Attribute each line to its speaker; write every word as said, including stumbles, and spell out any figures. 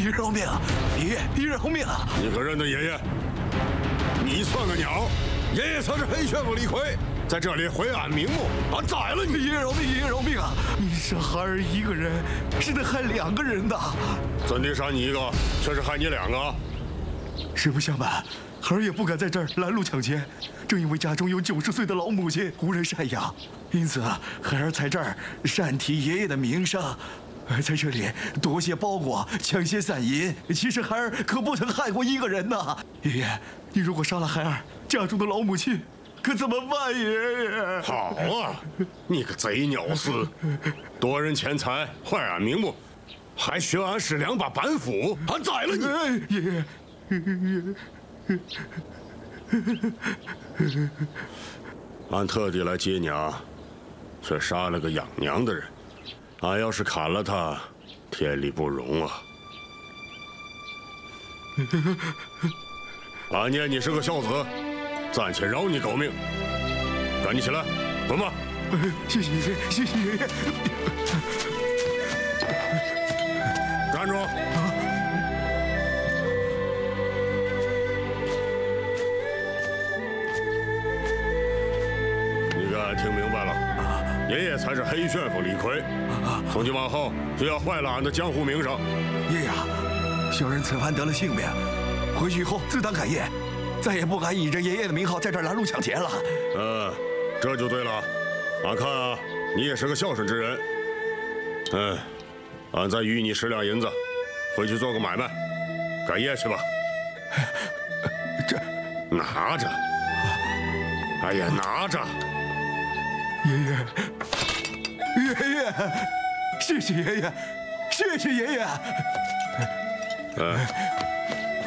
Speaker 1: 饶命啊！爷爷，饶命啊！
Speaker 2: 你个人的爷爷，你算个鸟！爷爷才是黑旋风李逵，在这里晦暗瞑目，俺宰了你！
Speaker 1: 爷爷饶命，爷爷饶命啊！你杀孩儿一个人，是得害两个人的。
Speaker 2: 怎地杀你一个，却是害你两个？
Speaker 1: 实不相瞒，孩儿也不敢在这儿拦路抢钱，正因为家中有九十岁的老母亲无人赡养，因此孩儿在这儿擅提爷爷的名声。在这里夺些包裹，抢些散银，其实孩儿可不曾害过一个人呐。爷爷，你如果杀了孩儿，家中的老母亲可怎么办？爷爷，
Speaker 2: 好啊，你个贼鸟厮，夺人钱财，坏俺名目，还学俺使两把板斧，俺宰了你！
Speaker 1: 哎，爷爷，
Speaker 2: 俺特地来接娘，却杀了个养娘的人。俺要是砍了他，天理不容啊！俺念你是个孝子，暂且饶你狗命。赶紧起来，滚吧！
Speaker 1: 谢谢爷爷，谢谢爷爷。
Speaker 2: 站住！你给俺听明白了。爷爷才是黑旋风李逵，从今往后就要坏了俺的江湖名声。
Speaker 1: 爷爷，小人此番得了性命，回去以后自当改业，再也不敢以着爷爷的名号在这儿拦路抢钱了。
Speaker 2: 嗯，这就对了。俺看啊，你也是个孝顺之人。嗯，俺再余你十两银子，回去做个买卖，改业去吧。
Speaker 1: 这，
Speaker 2: 拿着。哎呀，拿着。
Speaker 1: 爷爷，爷爷，谢谢爷爷，谢谢爷爷。
Speaker 2: 哎。